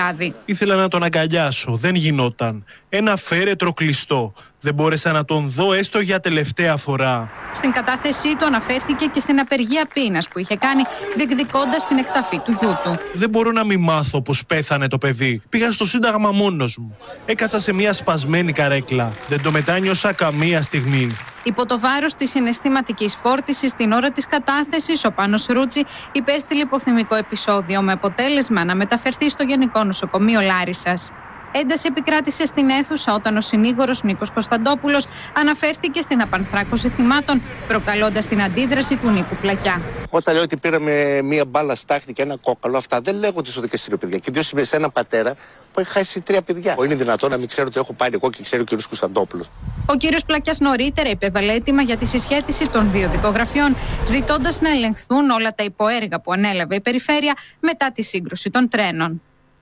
βράδυ. Ήθελα να τον αγκαλιάσω, δεν γινόταν. Ένα φέρετρο κλειστό. Δεν μπόρεσα να τον δω έστω για τελευταία φορά. Στην κατάθεσή του αναφέρθηκε και στην απεργία πείνας που είχε κάνει διεκδικώντας την εκταφή του γιού του. Δεν μπορώ να μην μάθω πως πέθανε το παιδί. Πήγα στο Σύνταγμα μόνος μου. Έκατσα σε μια σπασμένη καρέκλα. Δεν το μετάνιωσα καμία στιγμή. Υπό το βάρος της συναισθηματικής φόρτισης την ώρα της κατάθεσης, ο Πάνος Ρούτζη υπέστειλε υποθυμικό επεισόδιο με αποτέλεσμα να μεταφερθεί στο Γενικό Νοσοκομείο Λάρισσας. Ένταση επικράτησε στην αίθουσα όταν ο συνήγορος Νίκος Κωνσταντόπουλος αναφέρθηκε στην απανθράκωση θυμάτων, προκαλώντας την αντίδραση του Νίκου Πλακιά. Όταν λέω ότι πήραμε μία μπάλα στάχτη και ένα κόκαλο, αυτά δεν λέγονται στο δικαστήριο, παιδιά. Και ιδίως σε έναν πατέρα που έχει χάσει 3 παιδιά. Είναι δυνατόν να μην ξέρω ότι έχω πάρει εγώ και ξέρει ο κ. Κωνσταντόπουλος. Ο κ. Πλακιάς νωρίτερα υπέβαλε αίτημα για τη συσχέτιση των 2 δικογραφιών, ζητώντας να ελεγχθούν όλα τα υποέργα που ανέλαβε η περιφέρεια μετά τη σύγκρουση των τρένων.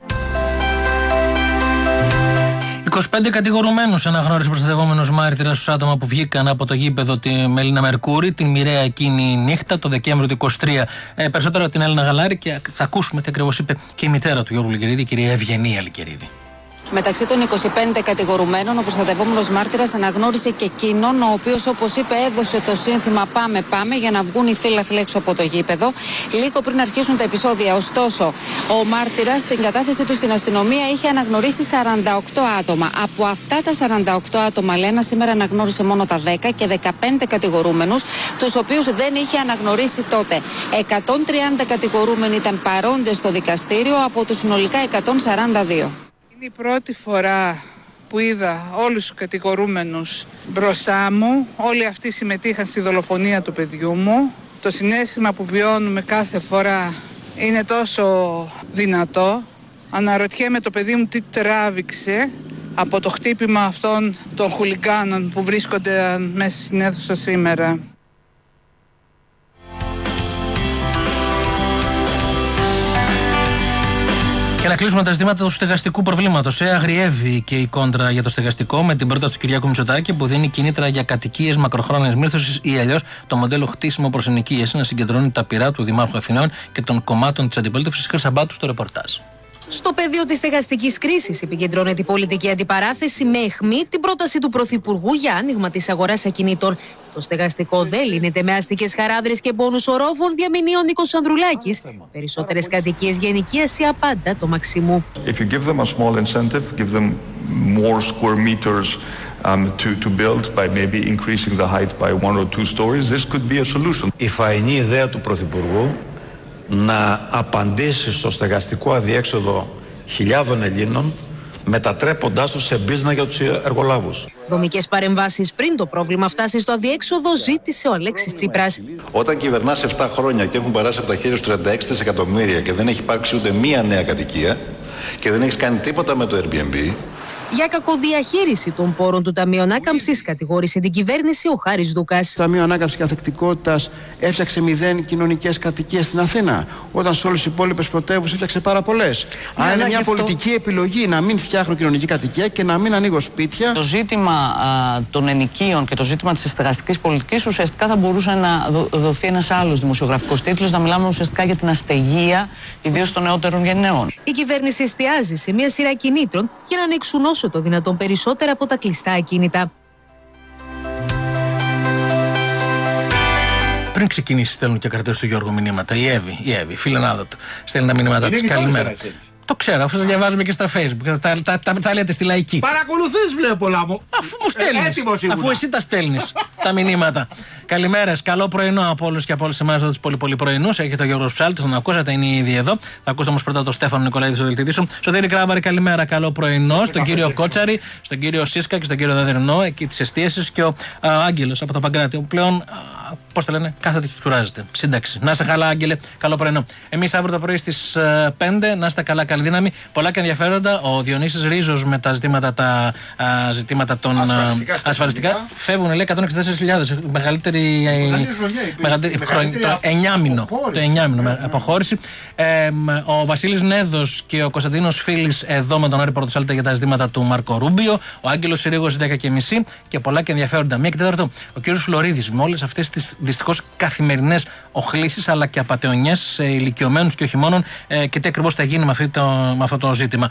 25 κατηγορουμένους αναγνώρισε προστατευόμενος μάρτυρας στους άτομα που βγήκαν από το γήπεδο τη Μελίνα Μερκούρη την μοιραία εκείνη νύχτα, το Δεκέμβριο του 2023. Περισσότερο από την Έλληνα Γαλάρη και θα ακούσουμε τι ακριβώς είπε και η μητέρα του Γιώργου Λικερίδη, η κυρία Ευγενία Λικερίδη. Μεταξύ των 25 κατηγορουμένων, ο προστατευόμενος μάρτυρας αναγνώρισε και εκείνον, ο οποίος, όπως είπε, έδωσε το σύνθημα «Πάμε, πάμε» για να βγουν οι φίλαθλοι έξω από το γήπεδο, λίγο πριν αρχίσουν τα επεισόδια. Ωστόσο, ο μάρτυρας στην κατάθεση του στην αστυνομία είχε αναγνωρίσει 48 άτομα. Από αυτά τα 48 άτομα, Λένα, σήμερα αναγνώρισε μόνο τα 10 και 15 κατηγορούμενους, τους οποίους δεν είχε αναγνωρίσει τότε. 130 κατηγορούμενοι ήταν παρόντες στο δικαστήριο από τους συνολικά 142. Είναι η πρώτη φορά που είδα όλους τους κατηγορούμενους μπροστά μου. Όλοι αυτοί συμμετείχαν στη δολοφονία του παιδιού μου. Το συναίσθημα που βιώνουμε κάθε φορά είναι τόσο δυνατό. Αναρωτιέμαι το παιδί μου τι τράβηξε από το χτύπημα αυτών των χουλιγκάνων που βρίσκονται μέσα στην αίθουσα σήμερα. Και να κλείσουμε τα ζητήματα του στεγαστικού προβλήματος. Αγριεύει και η κόντρα για το στεγαστικό με την πρόταση του Κυριάκου Μητσοτάκη που δίνει κινήτρα για κατοικίες μακροχρόνιας μίσθωσης ή αλλιώς το μοντέλο χτίσιμο προς ενοικίαση να συγκεντρώνει τα πειρά του Δημάρχου Αθηναίων και των κομμάτων της αντιπολίτευσης. Χρυσαμπάτου στο ρεπορτάζ. Στο πεδίο της στεγαστικής κρίσης επικεντρώνεται η πολιτική αντιπαράθεση με αιχμή την πρόταση του Πρωθυπουργού για άνοιγμα της αγοράς ακινήτων. Το στεγαστικό δεν λύνεται με αστικές χαράδρες και πόνους ορόφων, διαμηνεί ο Νίκος Ανδρουλάκης. Περισσότερες κατοικίες για ενοικίαση απάντα το μαξιμού. If you give them a small incentive, give them more square meters to build by maybe increasing the height by 1 or 2 stories, this could be a solution. Η φαϊνή ιδέα του Πρωθυπουργού να απαντήσει στο στεγαστικό αδιέξοδο χιλιάδων Ελλήνων, μετατρέποντάς το σε μπίζνα για τους εργολάβους. Δομικές παρεμβάσεις πριν το πρόβλημα φτάσει στο αδιέξοδο, ζήτησε ο Αλέξης Τσίπρας. Όταν κυβερνάς 7 χρόνια και έχουν περάσει από τα χέρια σου 36 δισεκατομμύρια και δεν έχει υπάρξει ούτε μία νέα κατοικία και δεν έχεις κάνει τίποτα με το Airbnb. Για κακοδιαχείριση των πόρων του Ταμείου Ανάκαμψης κατηγόρησε την κυβέρνηση ο Χάρης Δούκας. Το Ταμείο Ανάκαμψης και Ανθεκτικότητας έφτιαξε 0 κοινωνικές κατοικίες στην Αθήνα, όταν σε όλες τις υπόλοιπες πρωτεύουσες έφτιαξε πάρα πολλές. Άρα είναι μια πολιτική επιλογή να μην φτιάχνω κοινωνική κατοικία και να μην ανοίγω σπίτια. Το ζήτημα των ενοικίων και το ζήτημα της στεγαστικής πολιτικής ουσιαστικά θα μπορούσε να δοθεί ένας άλλος δημοσιογραφικός τίτλος, να μιλάμε ουσιαστικά για την αστεγία, ιδίως των νεότερων γενναιών. Η κυβέρνηση εστιάζει σε μια σειρά κινήτρων για να ανοίξουν όσο το δυνατόν περισσότερα από τα κλειστά ακίνητα. Πριν ξεκινήσει, στέλνουν και κρατές του Γιώργου μηνύματα. Η Εύη, φιλενάδα του, στέλνει τα μηνύματα της. Καλημέρα. Το ξέρω, αφού σας διαβάζουμε και στα Facebook. Τα λέτε στη λαϊκή. Παρακολουθείς, βλέπω, Λάμο. Αφού μου στέλνεις. Αφού εσύ τα στέλνεις τα μηνύματα. Καλημέρες, καλό πρωινό από όλους και από όλες εμάς εδώ τους πολύ πρωινούς. Έχετε ο Γιώργος Ψάλτης, τον ακούσατε, είναι ήδη εδώ. Θα ακούσετε όμως πρώτα τον Στέφανο Νικολαίδη στο δελτίο. Σωτήρη Κράβαρη, καλημέρα, καλό πρωινό. Στον κύριο Κότσαρη, στον κύριο Σίσκα και στον κύριο Δαδερνό, εκεί της εστίασης και ο Άγγελος από το Παγκράτη. Πλέον, πώς το λένε, κάθεται και κουράζεται. Σύνταξη. Να είστε καλά, Άγγελε, καλό πρωινό. Εμείς αύριο το πρωί στις 5, να είστε καλά, καλή δύναμη. Πολλά και ενδιαφέροντα. Ο Διονύσης Ρίζος με τα ζητήματα των ασφαλιστικά. Φεύγουν, λέει, 164.000. Μεγαλύτερη το 9μηνο αποχώρηση. Ο Βασίλης Νέδος και ο Κωνσταντίνος Φίλης εδώ με τον Άρη Πορτοσάλτα για τα ζητήματα του Μάρκο Ρούμπιο. Ο Άγγελος Συρίγος 10.30 και πολλά και ενδιαφέροντα. 1 και 4 ο κύριος Φλωρίδης με όλες αυτές τις δυστυχώς καθημερινές οχλήσεις αλλά και απατεωνιές σε ηλικιωμένους και όχι μόνον και τι ακριβώς θα γίνει με αυτό το ζήτημα.